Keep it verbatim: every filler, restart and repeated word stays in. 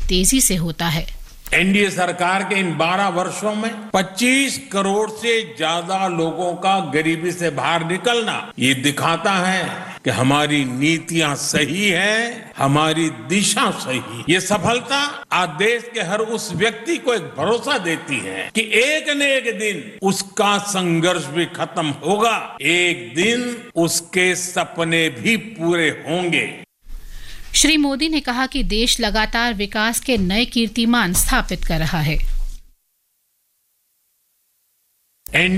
तेजी से होता है। एनडीए सरकार के इन बारह वर्षों में पच्चीस करोड़ से ज्यादा लोगों का गरीबी से बाहर निकलना ये दिखाता है कि हमारी नीतियां सही हैं, हमारी दिशा सही। ये सफलता आज देश के हर उस व्यक्ति को एक भरोसा देती है कि एक न एक दिन उसका संघर्ष भी खत्म होगा, एक दिन उसके सपने भी पूरे होंगे। श्री मोदी ने कहा कि देश लगातार विकास के नए कीर्तिमान स्थापित कर रहा है।